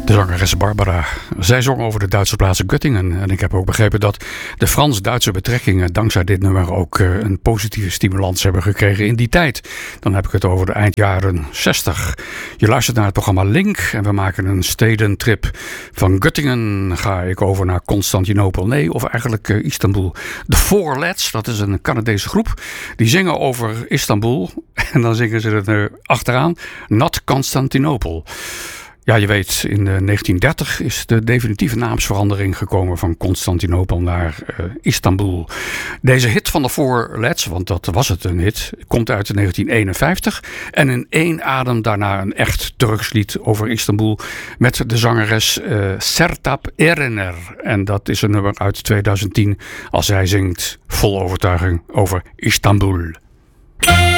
De zangeres Barbara. Zij zong over de Duitse plaats Göttingen. En ik heb ook begrepen dat de Frans-Duitse betrekkingen dankzij dit nummer ook een positieve stimulans hebben gekregen in die tijd. Dan heb ik het over de eindjaren 60. Je luistert naar het programma Link en we maken een stedentrip. Van Göttingen ga ik over naar Constantinopel. Nee, of eigenlijk Istanbul. De Four Lads, dat is een Canadese groep. Die zingen over Istanbul. En dan zingen ze er achteraan. Not Constantinople. Ja, je weet, in 1930 is de definitieve naamsverandering gekomen van Constantinopel naar Istanbul. Deze hit van de Four Lads, want dat was het een hit, komt uit 1951. En in één adem daarna een echt Turks lied over Istanbul met de zangeres Sertab Erener. En dat is een nummer uit 2010 als zij zingt vol overtuiging over Istanbul.